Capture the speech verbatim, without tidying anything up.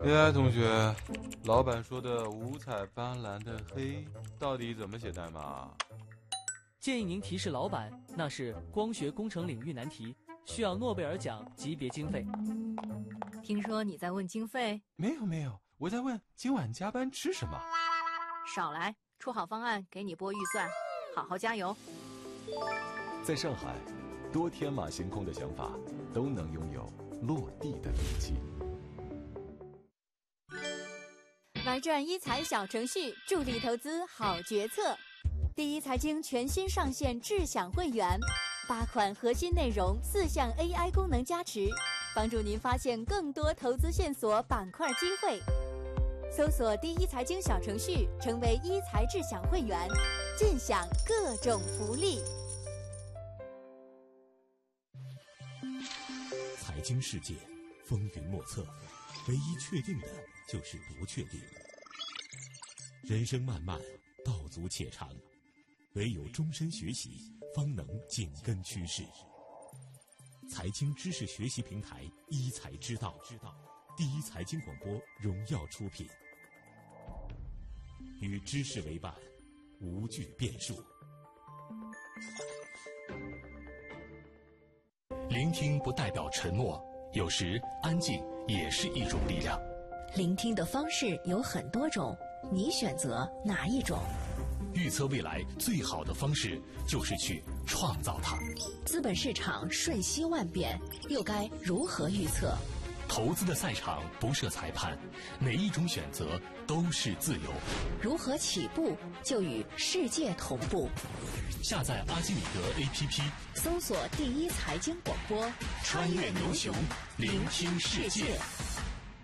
A I 同学，老板说的五彩斑斓的黑到底怎么写代码？ 建议您提示老板，那是光学工程领域难题，需要诺贝尔奖级别经费。 听说你在问经费？ 没有没有，我在问今晚加班吃什么。 少来，出好方案给你拨预算，好好加油。 在上海，多天马行空的想法都能拥有落地的力气。 玩转一财小程序，助力投资好决策。第一财经全新上线智享会员，八款核心内容，四项 A I 功能加持，帮助您发现更多投资线索、板块机会。搜索第一财经小程序，成为一财智享会员，尽享各种福利。 财经世界风云莫测，唯一确定的就是不确定。人生漫漫，道阻且长，唯有终身学习，方能紧跟趋势。财经知识学习平台一财知道，第一财经广播荣耀出品，与知识为伴，无惧变数。 聆听不代表沉默，有时安静也是一种力量。 聆听的方式有很多种，你选择哪一种？ 预测未来最好的方式就是去创造它。 资本市场瞬息万变，又该如何预测？ 投资的赛场不设裁判，每一种选择都是自由。 如何起步就与世界同步？ 下载阿基米德 A P P， 搜索第一财经广播， 穿越牛熊，聆听世界。